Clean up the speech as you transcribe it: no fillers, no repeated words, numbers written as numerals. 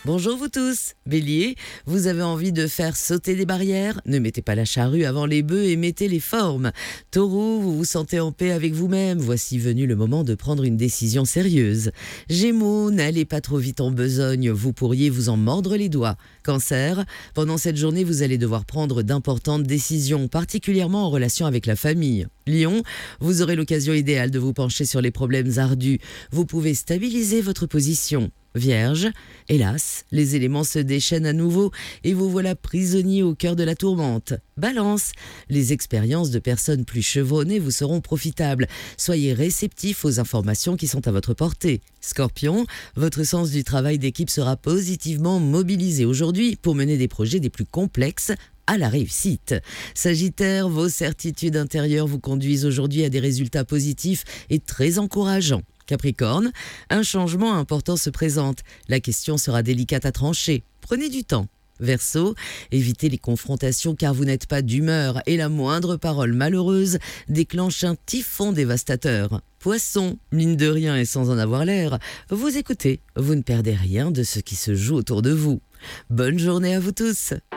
Bonjour vous tous. Bélier, vous avez envie de faire sauter des barrières? Ne mettez pas la charrue avant les bœufs et mettez les formes. Taureau, vous vous sentez en paix avec vous-même. Voici venu le moment de prendre une décision sérieuse. Gémeaux, n'allez pas trop vite en besogne. Vous pourriez vous en mordre les doigts. Cancer, pendant cette journée, vous allez devoir prendre d'importantes décisions, particulièrement en relation avec la famille. Lion, vous aurez l'occasion idéale de vous pencher sur les problèmes ardus. Vous pouvez stabiliser votre position. Vierge, hélas, les éléments se déchaînent à nouveau et vous voilà prisonnier au cœur de la tourmente. Balance, les expériences de personnes plus chevronnées vous seront profitables. Soyez réceptif aux informations qui sont à votre portée. Scorpion, votre sens du travail d'équipe sera positivement mobilisé aujourd'hui pour mener des projets des plus complexes à la réussite. Sagittaire, vos certitudes intérieures vous conduisent aujourd'hui à des résultats positifs et très encourageants. Capricorne, un changement important se présente. La question sera délicate à trancher. Prenez du temps. Verseau, évitez les confrontations car vous n'êtes pas d'humeur et la moindre parole malheureuse déclenche un typhon dévastateur. Poisson, mine de rien et sans en avoir l'air, vous écoutez, vous ne perdez rien de ce qui se joue autour de vous. Bonne journée à vous tous.